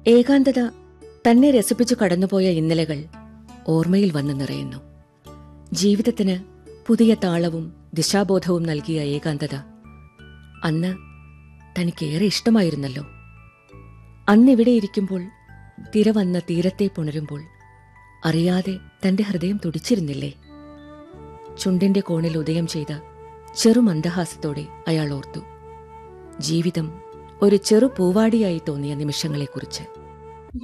ഏകാന്തത തന്നെ രസിപ്പിച്ചു കടന്നുപോയ ഇന്നലകൾ ഓർമ്മയിൽ വന്ന് നിറയുന്നു. ജീവിതത്തിന് പുതിയ താളവും ദിശാബോധവും നൽകിയ ഏകാന്തത അന്ന് തനിക്കേറെ ഇഷ്ടമായിരുന്നല്ലോ. അന്നിവിടെ ഇരിക്കുമ്പോൾ, തിര വന്ന തീരത്തെ പുണരുമ്പോൾ അറിയാതെ തന്റെ ഹൃദയം തുടിച്ചിരുന്നില്ലേ? ചുണ്ടിന്റെ കോണിൽ ഉദയം ചെയ്ത ചെറുമന്ദഹാസത്തോടെ അയാൾ ഓർത്തു ജീവിതം ഒരു ചെറു പൂവാടിയായി തോന്നിയ നിമിഷങ്ങളെക്കുറിച്ച്.